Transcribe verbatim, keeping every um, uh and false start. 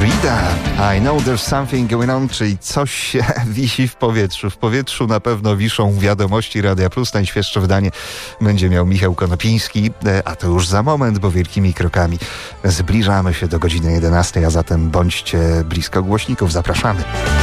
Frida, I know there's something going on, czyli coś wisi w powietrzu. W powietrzu na pewno wiszą wiadomości Radia Plus. Najświeższe wydanie będzie miał Michał Konopiński, a to już za moment, bo wielkimi krokami zbliżamy się do godziny jedenastej, a zatem bądźcie blisko głośników. Zapraszamy.